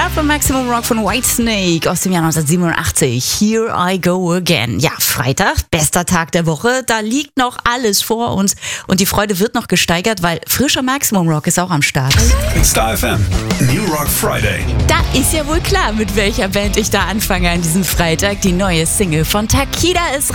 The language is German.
Ja, von Maximum Rock von Whitesnake aus dem Jahr 1987. Here I Go Again. Ja, Freitag, bester Tag der Woche. Da liegt noch alles vor uns. Und die Freude wird noch gesteigert, weil frischer Maximum Rock ist auch am Start. Star FM, New Rock Friday. Da ist ja wohl klar, mit welcher Band ich da anfange an diesem Freitag. Die neue Single von Takida ist